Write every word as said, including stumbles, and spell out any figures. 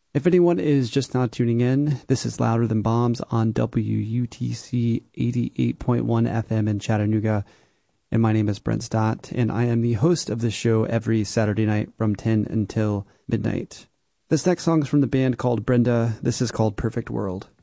If anyone is just now tuning in, this is Louder Than Bombs on W U T C eighty-eight point one F M in Chattanooga. And my name is Brent Stott, and I am the host of this show every Saturday night from ten until midnight. This next song is from the band called Brenda. This is called Perfect World.